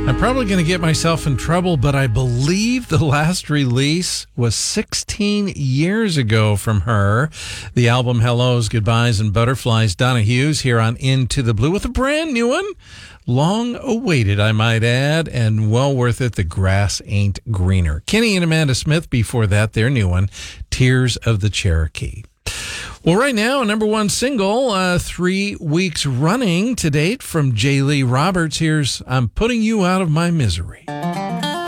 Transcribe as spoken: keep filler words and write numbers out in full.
I'm probably going to get myself in trouble, but I believe the last release was sixteen years ago from her. The album Hellos, Goodbyes, and Butterflies. Donna Hughes here on Into the Blue with a brand new one. Long awaited, I might add, and well worth it. The Grass Ain't Greener. Kenny and Amanda Smith before that, their new one, Tears of the Cherokee. Well, right now, number one single, uh, three weeks running to date from J. Lee Roberts. Here's I'm Putting You Out of My Misery.